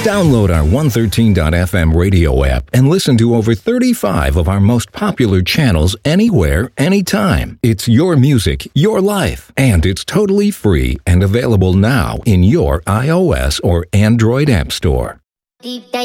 Download our 113.fm radio app and listen to over 35 of our most popular channels anywhere, anytime. It's your music, your life, and it's totally free and available now in your iOS or Android app store. Deep